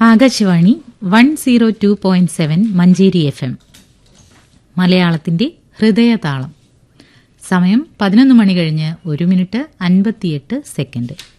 Akashvani 102.7 Manjeri FM മലയാളത്തിന്റെ ഹൃദയതാളം. സമയം 11 മണി കഴിഞ്ഞ് 1 മിനിറ്റ് 58 സെക്കൻഡ്.